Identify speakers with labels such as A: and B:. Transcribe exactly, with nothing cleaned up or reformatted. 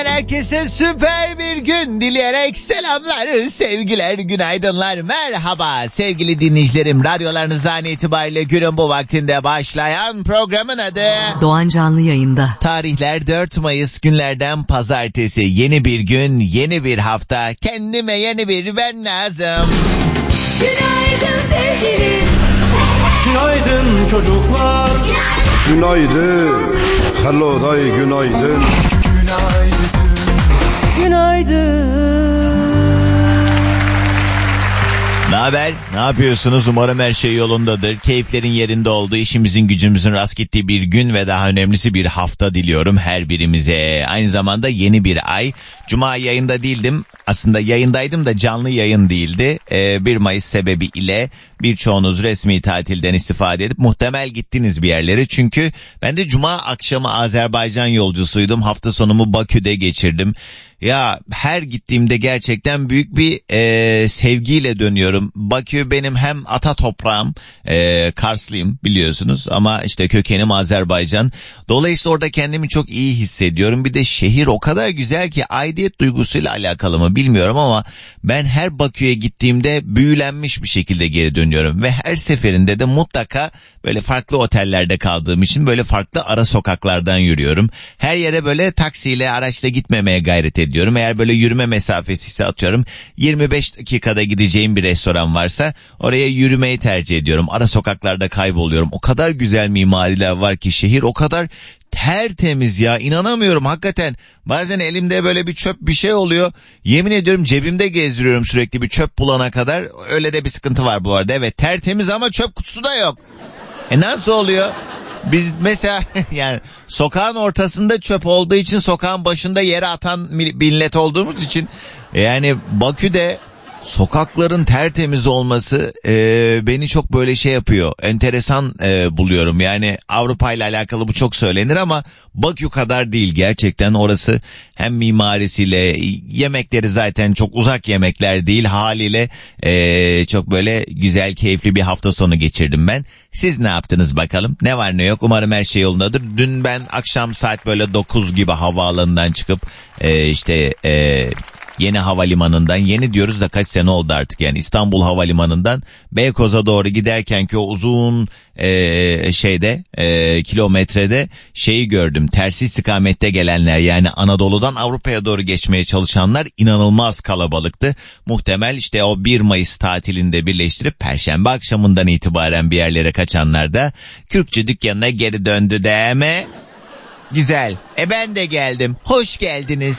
A: Herkese süper bir gün dileyerek selamlar, sevgiler, günaydınlar, merhaba sevgili dinleyicilerim. Radyolarınızdan itibariyle günün bu vaktinde başlayan programın adı
B: Doğan Canlı Yayında.
A: Tarihler dört Mayıs, günlerden pazartesi. Yeni bir gün, yeni bir hafta, kendime yeni bir ben lazım.
B: Günaydın sevgilim.
C: Günaydın çocuklar.
D: Günaydın. Hello day, günaydın.
B: Günaydın.
A: Ne haber? Ne yapıyorsunuz? Umarım her şey yolundadır. Keyiflerin yerinde olduğu, işimizin gücümüzün rast gittiği bir gün ve daha önemlisi bir hafta diliyorum her birimize. Aynı zamanda yeni bir ay. Cuma yayında değildim. Aslında yayındaydım da canlı yayın değildi. Ee, bir Mayıs sebebiyle birçoğunuz resmi tatilden istifade edip muhtemel gittiniz bir yerlere. Çünkü ben de Cuma akşamı Azerbaycan yolcusuydum. Hafta sonumu Bakü'de geçirdim. Ya her gittiğimde gerçekten büyük bir e, sevgiyle dönüyorum. Bakü benim hem ata toprağım, e, Karslıyım biliyorsunuz ama işte kökenim Azerbaycan. Dolayısıyla orada kendimi çok iyi hissediyorum. Bir de şehir o kadar güzel ki aidiyet duygusuyla alakalı mı bilmiyorum ama ben her Bakü'ye gittiğimde büyülenmiş bir şekilde geri dönüyorum. Ve her seferinde de mutlaka böyle farklı otellerde kaldığım için böyle farklı ara sokaklardan yürüyorum. Her yere böyle taksiyle, araçla gitmemeye gayret ediyorum. Diyorum. Eğer böyle yürüme mesafesi ise atıyorum yirmi beş dakikada gideceğim bir restoran varsa oraya yürümeyi tercih ediyorum. Ara sokaklarda kayboluyorum. O kadar güzel mimariler var ki şehir o kadar tertemiz ya, inanamıyorum hakikaten. Bazen elimde böyle bir çöp bir şey oluyor. Yemin ediyorum cebimde gezdiriyorum sürekli bir çöp bulana kadar. Öyle de bir sıkıntı var bu arada. Evet, tertemiz ama çöp kutusu da yok. E nasıl oluyor? Biz mesela yani sokağın ortasında çöp olduğu için sokağın başında yere atan millet olduğumuz için yani Bakü'de sokakların tertemiz olması e, beni çok böyle şey yapıyor. Enteresan e, buluyorum. Yani Avrupa ile alakalı bu çok söylenir ama Bakü kadar değil gerçekten. Orası hem mimarisiyle, yemekleri zaten çok uzak yemekler değil haliyle e, çok böyle güzel, keyifli bir hafta sonu geçirdim ben. Siz ne yaptınız bakalım? Ne var ne yok? Umarım her şey yolundadır. Dün ben akşam saat böyle dokuz gibi havaalanından çıkıp e, işte e, yeni havalimanından, yeni diyoruz da kaç sene oldu artık yani, İstanbul Havalimanı'ndan Beykoz'a doğru giderken ki o uzun e, şeyde e, kilometrede şeyi gördüm. Tersi istikamette gelenler, yani Anadolu'dan Avrupa'ya doğru geçmeye çalışanlar inanılmaz kalabalıktı. Muhtemel işte o bir Mayıs tatilinde birleştirip Perşembe akşamından itibaren bir yerlere kaçanlar da Kürkçü dükkanına geri döndü değil mi? Güzel. E ben de geldim. Hoş geldiniz.